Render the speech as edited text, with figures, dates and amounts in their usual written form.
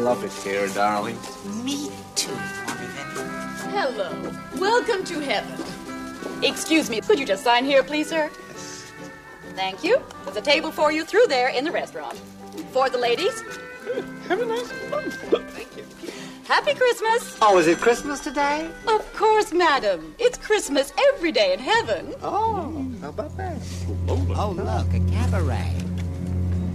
love it here, darling. Me too, Morgan. Hello. Welcome to heaven. Excuse me, could you just sign here, please, sir? Thank you. There's a table for you through there in the restaurant. For the ladies. Have a nice month. Thank you. Happy Christmas. Oh, is it Christmas today? Of course, madam. It's Christmas every day in heaven. Oh, how about that? Lola. Oh, look, a cabaret.